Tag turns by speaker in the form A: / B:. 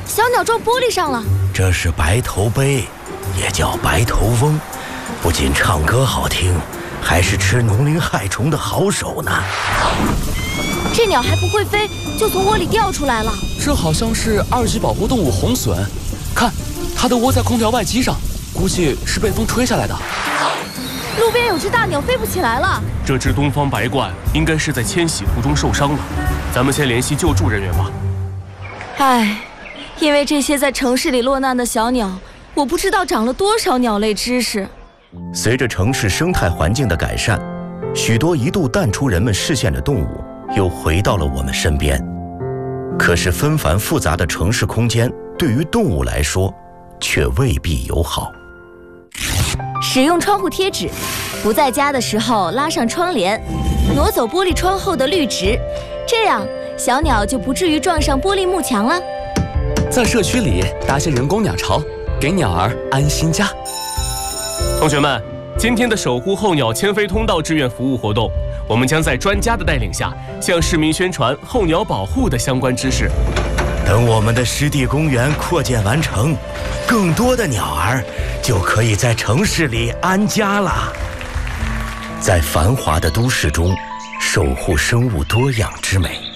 A: 小鸟撞玻璃上了。
B: 这是白头鹎，也叫白头翁，不仅唱歌好听，还是吃农灵害虫的好手呢。
A: 这鸟还不会飞，就从窝里掉出来了。
C: 这好像是2级保护动物红隼，看，它的窝在空调外机上，估计是被风吹下来的。
A: 路边有只大鸟飞不起来了。
D: 这只东方白鹳应该是在迁徙途中受伤了，咱们先联系救助人员吧。
A: 唉，因为这些在城市里落难的小鸟，我不知道长了多少鸟类知识。
B: 随着城市生态环境的改善，许多一度淡出人们视线的动物又回到了我们身边。可是纷繁复杂的城市空间对于动物来说却未必友好。
A: 使用窗户贴纸，不在家的时候拉上窗帘，挪走玻璃窗后的绿植，这样小鸟就不至于撞上玻璃幕墙了。
C: 在社区里搭些人工鸟巢，给鸟儿安心家。
D: 同学们，今天的守护候鸟迁飞通道志愿服务活动，我们将在专家的带领下，向市民宣传候鸟保护的相关知识。
B: 等我们的湿地公园扩建完成，更多的鸟儿就可以在城市里安家了。在繁华的都市中，守护生物多样之美。